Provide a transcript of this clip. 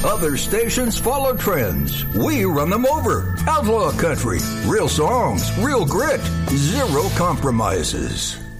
Other stations follow trends. We run them over. Outlaw country. Real songs. Real grit. Zero compromises.